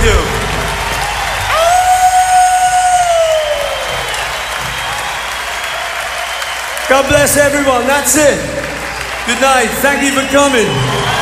do. God bless everyone. That's it. Good night. Thank you for coming.